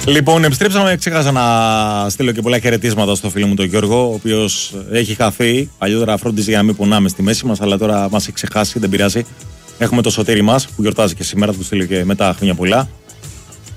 Λοιπόν, επιστρέψαμε. Ξέχασα να στείλω και πολλά χαιρετίσματα στο φίλο μου τον Γιώργο, ο οποίος έχει χαθεί. Παλιότερα φρόντιζε για να μην πονάμε στη μέση μας, αλλά τώρα μας έχει ξεχάσει. Δεν πειράζει. Έχουμε το Σωτήρι μας που γιορτάζει και σήμερα. Του στείλω και μετά χρόνια πολλά.